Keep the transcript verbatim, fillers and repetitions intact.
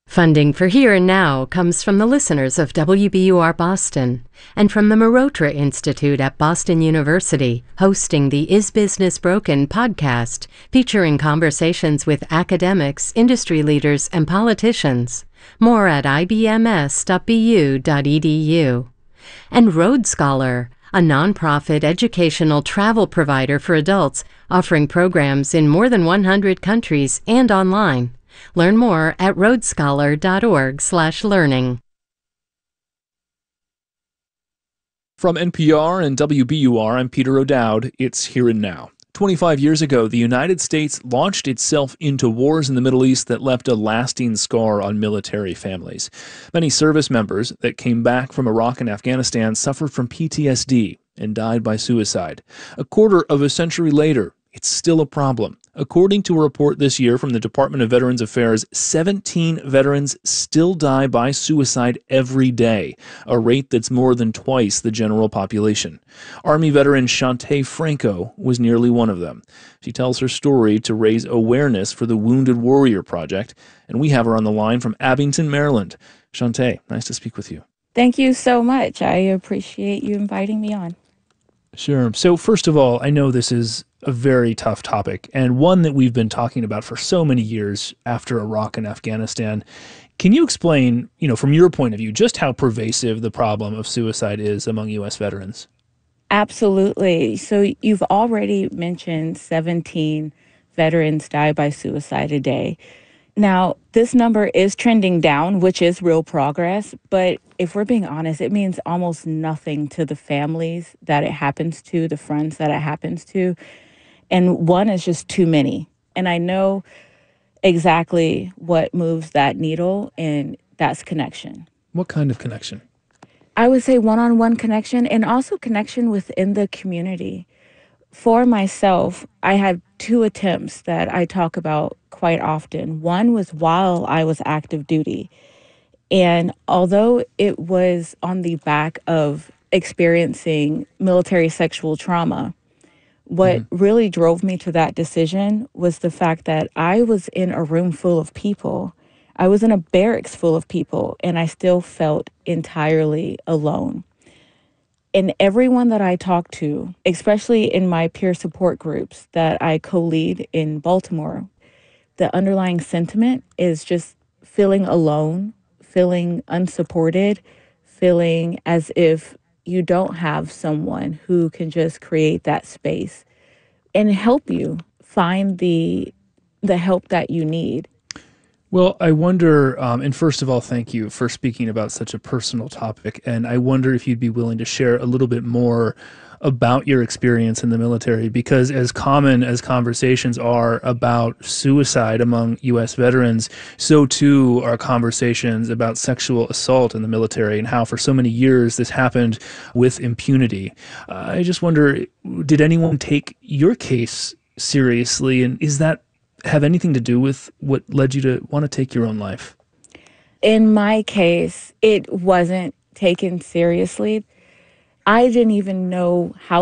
Funding for Here and Now comes from the listeners of W B U R Boston and from the Marotra Institute at Boston University, hosting the Is Business Broken podcast, featuring conversations with academics, industry leaders, and politicians. More at I B M S dot B U dot E D U. And Road Scholar, a nonprofit educational travel provider for adults offering programs in more than one hundred countries and online. Learn more at road scholar dot org slash learning. From N P R and W B U R, I'm Peter O'Dowd. It's Here and Now. twenty-five years ago, the United States launched itself into wars in the Middle East that left a lasting scar on military families. Many service members that came back from Iraq and Afghanistan suffered from P T S D and died by suicide. A quarter of a century later, it's still a problem. According to a report this year from the Department of Veterans Affairs, seventeen veterans still die by suicide every day, a rate that's more than twice the general population. Army veteran Shantae Franco was nearly one of them. She tells her story to raise awareness for the Wounded Warrior Project, and we have her on the line from Abington, Maryland. Shantae, nice to speak with you. Thank you so much. I appreciate you inviting me on. Sure. So first of all, I know this is a very tough topic and one that we've been talking about for so many years after Iraq and Afghanistan. Can you explain, you know, from your point of view, just how pervasive the problem of suicide is among U S veterans? Absolutely. So you've already mentioned seventeen veterans die by suicide a day. Now, this number is trending down, which is real progress, but if we're being honest, it means almost nothing to the families that it happens to, the friends that it happens to, and one is just too many. And I know exactly what moves that needle, and that's connection. What kind of connection? I would say one-on-one connection and also connection within the community. For myself, I had two attempts that I talk about quite often. One was while I was active duty. And although it was on the back of experiencing military sexual trauma, what mm-hmm. really drove me to that decision was the fact that I was in a room full of people. I was in a barracks full of people, and I still felt entirely alone. And everyone that I talked to, especially in my peer support groups that I co-lead in Baltimore, the underlying sentiment is just feeling alone, feeling unsupported, feeling as if you don't have someone who can just create that space and help you find the the help that you need. Well, I wonder, um, and first of all, thank you for speaking about such a personal topic. And I wonder if you'd be willing to share a little bit more about your experience in the military, because as common as conversations are about suicide among U S veterans, so too are conversations about sexual assault in the military and how for so many years this happened with impunity. Uh, I just wonder, did anyone take your case seriously, and is that have anything to do with what led you to want to take your own life? In my case, it wasn't taken seriously. I didn't even know how